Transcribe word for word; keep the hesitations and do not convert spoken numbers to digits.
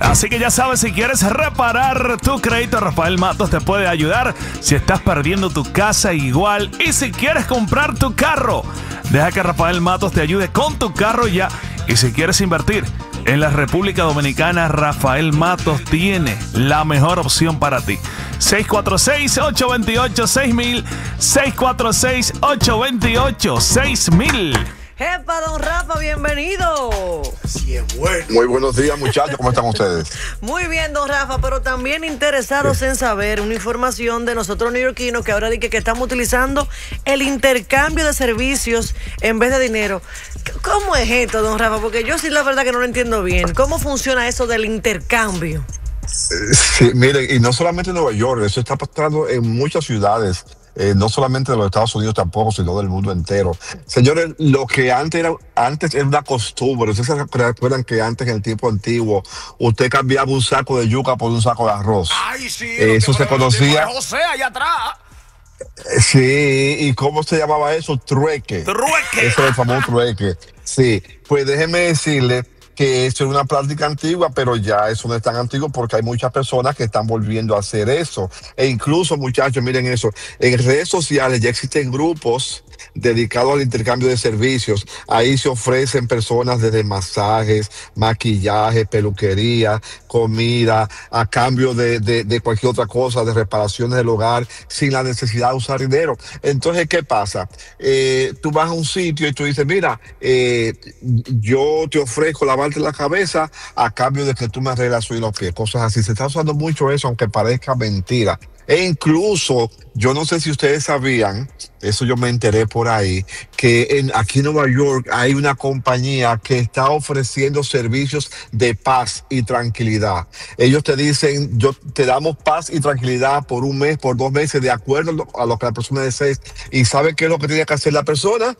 Así que ya sabes, si quieres reparar tu crédito, Rafael Matos te puede ayudar. Si estás perdiendo tu casa, igual. Y si quieres comprar tu carro, deja que Rafael Matos te ayude con tu carro ya. Y si quieres invertir en la República Dominicana, Rafael Matos tiene la mejor opción para ti. seis cuatro seis, ocho dos ocho, seis mil, seis cuatro seis, ocho dos ocho, seis mil. Jefa, don Rafa, bienvenido. Sí, es bueno. Muy buenos días, muchachos, ¿cómo están ustedes? Muy bien, don Rafa, pero también interesados en saber una información de nosotros neoyorquinos que ahora dije que estamos utilizando el intercambio de servicios en vez de dinero. ¿Cómo es esto, don Rafa? Porque yo sí la verdad que no lo entiendo bien. ¿Cómo funciona eso del intercambio? Sí, miren, y no solamente en Nueva York, eso está pasando en muchas ciudades. Eh, no solamente de los Estados Unidos tampoco, sino del mundo entero. Señores, lo que antes era, antes era una costumbre. Ustedes se recuerdan que antes, en el tiempo antiguo, usted cambiaba un saco de yuca por un saco de arroz. Ay, sí. Eh, eso se conocía. José, allá atrás. Sí, ¿y cómo se llamaba eso? Trueque. Trueque. Eso es el famoso trueque. Sí, pues déjeme decirle que eso es una práctica antigua, pero ya eso no es tan antiguo porque hay muchas personas que están volviendo a hacer eso. E incluso, muchachos, miren eso, en redes sociales ya existen grupos dedicados al intercambio de servicios. Ahí se ofrecen personas desde masajes, maquillaje, peluquería, comida, a cambio de, de, de cualquier otra cosa, de reparaciones del hogar, sin la necesidad de usar dinero. Entonces, ¿qué pasa? Eh, tú vas a un sitio y tú dices, mira, eh, yo te ofrezco lavarte la cabeza a cambio de que tú me arreglas hoy los pies, cosas así. Se está usando mucho eso, aunque parezca mentira. E incluso, yo no sé si ustedes sabían, eso yo me enteré por ahí, que en, aquí en Nueva York hay una compañía que está ofreciendo servicios de paz y tranquilidad. Ellos te dicen, yo te damos paz y tranquilidad por un mes, por dos meses, de acuerdo a lo que la persona desee. ¿Y sabe qué es lo que tiene que hacer la persona?